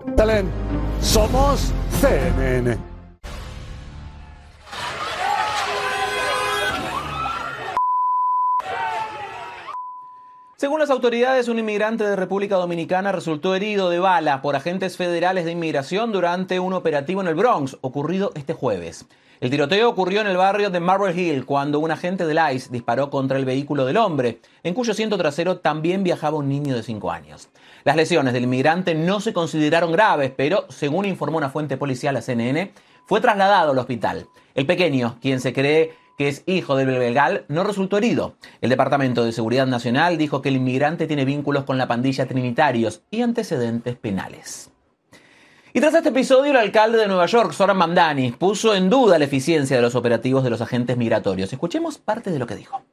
Belén, somos CNN. Según las autoridades, un inmigrante de República Dominicana resultó herido de bala por agentes federales de inmigración durante un operativo en el Bronx, ocurrido este jueves. El tiroteo ocurrió en el barrio de Marble Hill cuando un agente del ICE disparó contra el vehículo del hombre, en cuyo asiento trasero también viajaba un niño de 5 años. Las lesiones del inmigrante no se consideraron graves, pero, según informó una fuente policial a CNN, fue trasladado al hospital. El pequeño, quien se cree que es hijo del ilegal, no resultó herido. El Departamento de Seguridad Nacional dijo que el inmigrante tiene vínculos con la pandilla Trinitarios y antecedentes penales. Y tras este episodio, el alcalde de Nueva York, Zohran Mamdani, puso en duda la eficiencia de los operativos de los agentes migratorios. Escuchemos parte de lo que dijo.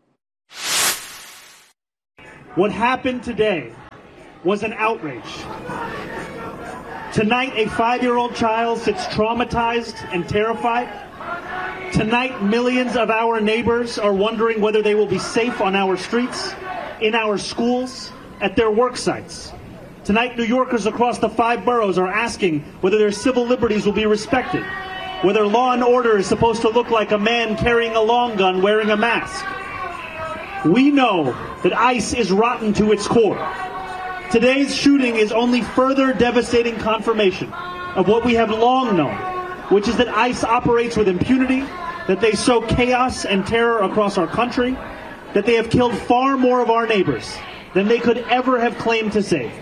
What happened today was an outrage. Tonight, a 5-year-old child sits traumatized and terrified. Tonight, millions of our neighbors are wondering whether they will be safe on our streets, in our schools, at their work sites. Tonight, New Yorkers across the 5 boroughs are asking whether their civil liberties will be respected, whether law and order is supposed to look like a man carrying a long gun wearing a mask. We know that ICE is rotten to its core. Today's shooting is only further devastating confirmation of what we have long known, which is that ICE operates with impunity, that they sow chaos and terror across our country, that they have killed far more of our neighbors than they could ever have claimed to save.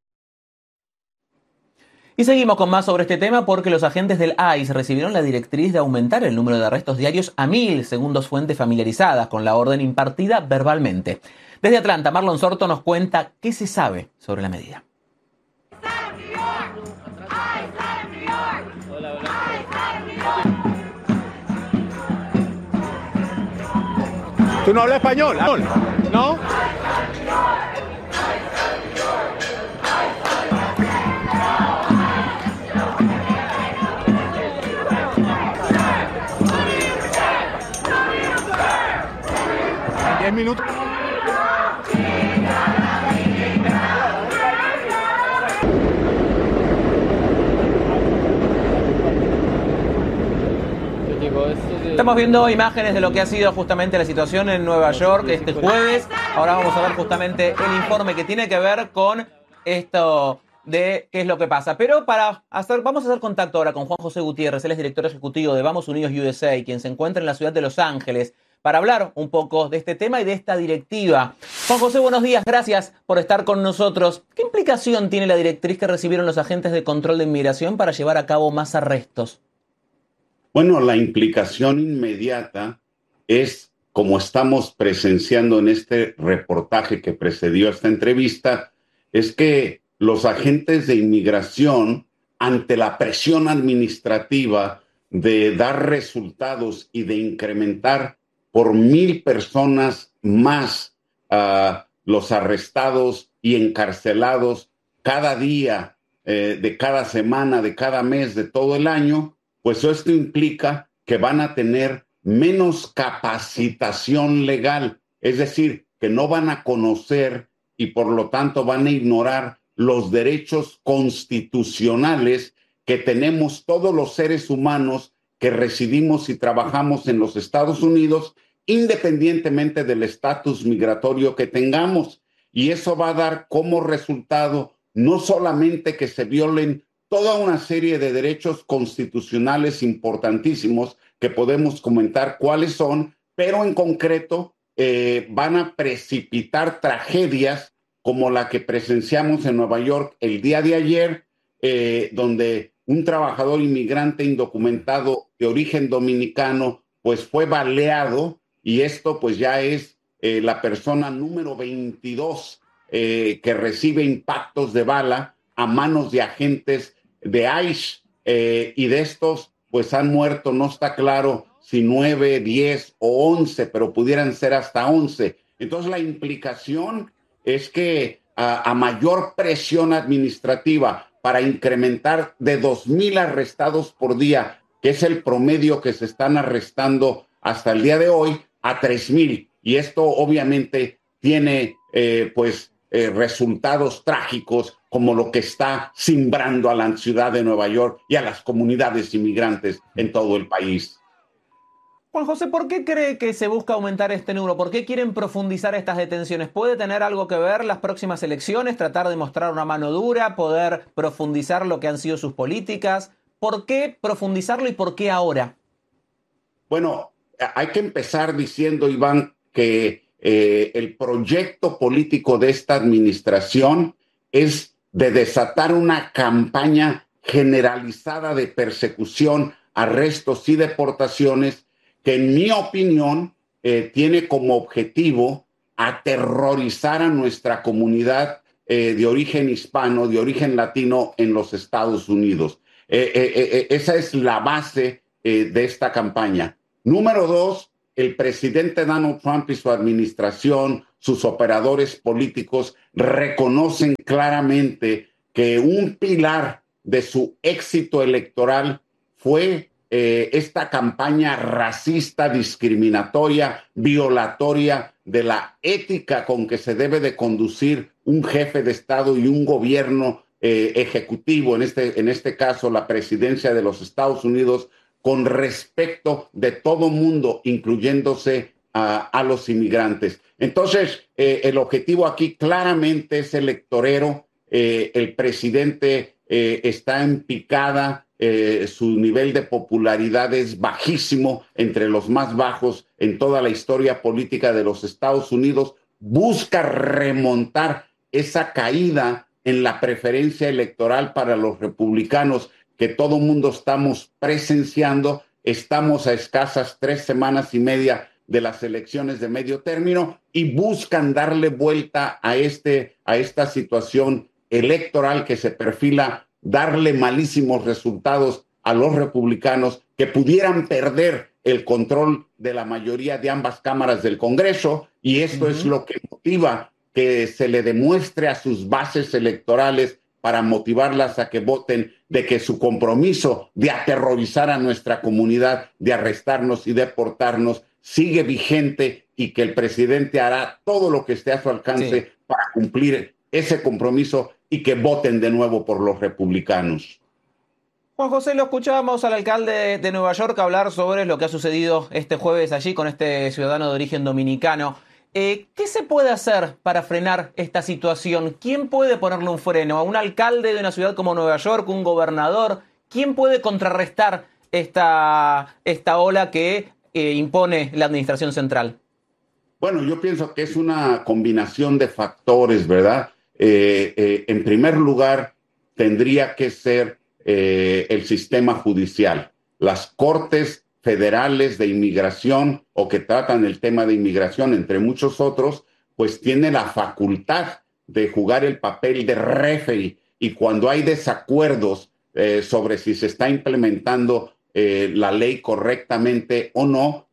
Y seguimos con más sobre este tema porque los agentes del ICE recibieron la directriz de aumentar el número de arrestos diarios a 1.000, según 2 fuentes familiarizadas con la orden impartida verbalmente. Desde Atlanta, Marlon Sorto nos cuenta qué se sabe sobre la medida. ¿Tú no hablas español? ¿No? En 10 minutos. Estamos viendo imágenes de lo que ha sido justamente la situación en Nueva York este jueves. Ahora vamos a ver justamente el informe que tiene que ver con esto de qué es lo que pasa. Pero vamos a hacer contacto ahora con Juan José Gutiérrez. Él es director ejecutivo de Vamos Unidos USA, quien se encuentra en la ciudad de Los Ángeles, para hablar un poco de este tema y de esta directiva. Juan José, buenos días. Gracias por estar con nosotros. ¿Qué implicación tiene la directriz que recibieron los agentes de control de inmigración para llevar a cabo más arrestos? Bueno, la implicación inmediata es, como estamos presenciando en este reportaje que precedió a esta entrevista, es que los agentes de inmigración, ante la presión administrativa de dar resultados y de incrementar por 1,000 personas más los arrestados y encarcelados cada día, de cada semana, de cada mes, de todo el año, pues esto implica que van a tener menos capacitación legal, es decir, que no van a conocer y por lo tanto van a ignorar los derechos constitucionales que tenemos todos los seres humanos que residimos y trabajamos en los Estados Unidos, independientemente del estatus migratorio que tengamos. Y eso va a dar como resultado no solamente que se violen toda una serie de derechos constitucionales importantísimos que podemos comentar cuáles son, pero en concreto van a precipitar tragedias como la que presenciamos en Nueva York el día de ayer, donde un trabajador inmigrante indocumentado de origen dominicano pues fue baleado, y esto pues ya es la persona número 22 que recibe impactos de bala a manos de agentes de ICE, y de estos pues han muerto, no está claro si 9, 10 o 11, pero pudieran ser hasta 11. Entonces la implicación es que a mayor presión administrativa para incrementar de 2,000 arrestados por día, que es el promedio que se están arrestando hasta el día de hoy, a 3,000. Y esto obviamente tiene pues resultados trágicos como lo que está simbrando a la ciudad de Nueva York y a las comunidades inmigrantes en todo el país. Juan José, ¿por qué cree que se busca aumentar este número? ¿Por qué quieren profundizar estas detenciones? ¿Puede tener algo que ver las próximas elecciones, tratar de mostrar una mano dura, poder profundizar lo que han sido sus políticas? ¿Por qué profundizarlo y por qué ahora? Bueno, hay que empezar diciendo, Iván, que el proyecto político de esta administración es de desatar una campaña generalizada de persecución, arrestos y deportaciones que, en mi opinión, tiene como objetivo aterrorizar a nuestra comunidad de origen hispano, de origen latino en los Estados Unidos. Esa es la base de esta campaña. Número dos, el presidente Donald Trump y su administración, sus operadores políticos, reconocen claramente que un pilar de su éxito electoral fue esta campaña racista, discriminatoria, violatoria de la ética con que se debe de conducir un jefe de Estado y un gobierno ejecutivo, en este caso la presidencia de los Estados Unidos, con respecto de todo mundo, incluyéndose a los inmigrantes. Entonces, el objetivo aquí claramente es electorero. El presidente está en picada. Su nivel de popularidad es bajísimo, entre los más bajos en toda la historia política de los Estados Unidos. Busca remontar esa caída en la preferencia electoral para los republicanos que todo mundo estamos presenciando. Estamos a escasas 3 semanas y media de las elecciones de medio término y buscan darle vuelta a esta situación electoral que se perfila, darle malísimos resultados a los republicanos que pudieran perder el control de la mayoría de ambas cámaras del Congreso, y esto es lo que motiva que se le demuestre a sus bases electorales para motivarlas a que voten, de que su compromiso de aterrorizar a nuestra comunidad, de arrestarnos y deportarnos, sigue vigente, y que el presidente hará todo lo que esté a su alcance para cumplir ese compromiso y que voten de nuevo por los republicanos. Juan José, lo escuchábamos al alcalde de Nueva York hablar sobre lo que ha sucedido este jueves allí con este ciudadano de origen dominicano. ¿Qué se puede hacer para frenar esta situación? ¿Quién puede ponerle un freno? ¿A un alcalde de una ciudad como Nueva York? ¿Un gobernador? ¿Quién puede contrarrestar esta ola que impone la administración central? Bueno, yo pienso que es una combinación de factores, ¿verdad? En primer lugar, tendría que ser el sistema judicial. Las cortes federales de inmigración, o que tratan el tema de inmigración, entre muchos otros, pues tiene la facultad de jugar el papel de referee, y cuando hay desacuerdos sobre si se está implementando la ley correctamente o no,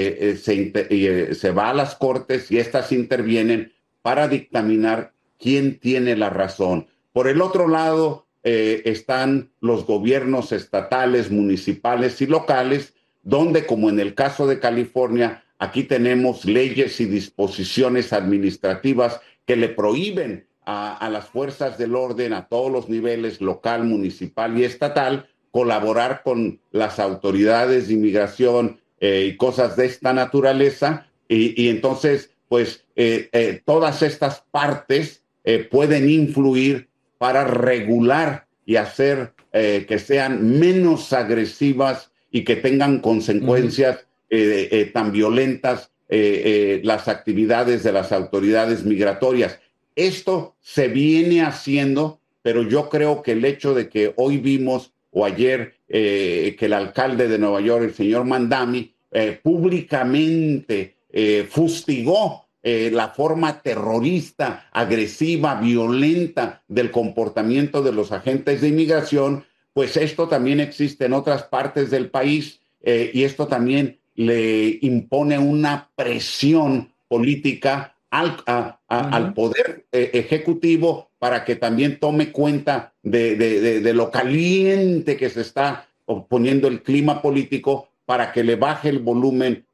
se va a las cortes y éstas intervienen para dictaminar quién tiene la razón. Por el otro lado, están los gobiernos estatales, municipales y locales, donde, como en el caso de California, aquí tenemos leyes y disposiciones administrativas que le prohíben a las fuerzas del orden a todos los niveles, local, municipal y estatal, colaborar con las autoridades de inmigración y cosas de esta naturaleza. Y entonces, pues, todas estas partes pueden influir para regular y hacer que sean menos agresivas y que tengan consecuencias tan violentas las actividades de las autoridades migratorias. Esto se viene haciendo, pero yo creo que el hecho de que hoy vimos, o ayer, que el alcalde de Nueva York, el señor Mandami, públicamente fustigó la forma terrorista, agresiva, violenta del comportamiento de los agentes de inmigración, pues esto también existe en otras partes del país, y esto también le impone una presión política al poder ejecutivo para que también tome cuenta de lo caliente que se está poniendo el clima político, para que le baje el volumen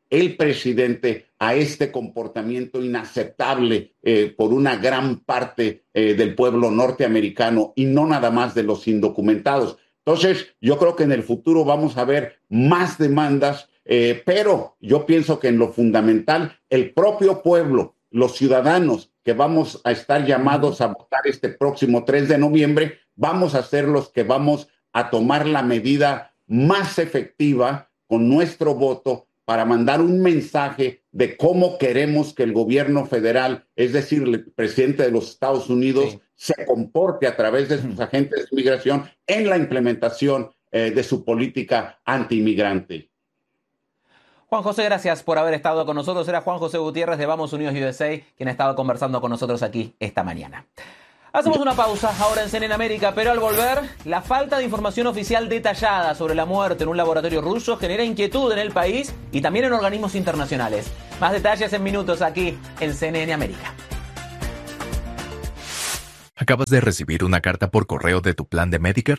el presidente a este comportamiento inaceptable por una gran parte del pueblo norteamericano y no nada más de los indocumentados. Entonces, yo creo que en el futuro vamos a ver más demandas, pero yo pienso que en lo fundamental, el propio pueblo, los ciudadanos que vamos a estar llamados a votar este próximo 3 de noviembre, vamos a ser los que vamos a tomar la medida más efectiva con nuestro voto para mandar un mensaje de cómo queremos que el gobierno federal, es decir, el presidente de los Estados Unidos, se comporte a través de sus agentes de migración en la implementación de su política antiinmigrante. Juan José, gracias por haber estado con nosotros. Era Juan José Gutiérrez de Vamos Unidos USA, quien ha estado conversando con nosotros aquí esta mañana. Hacemos una pausa ahora en CNN América, pero al volver, la falta de información oficial detallada sobre la muerte en un laboratorio ruso genera inquietud en el país y también en organismos internacionales. Más detalles en minutos aquí en CNN América. ¿Acabas de recibir una carta por correo de tu plan de Medicare?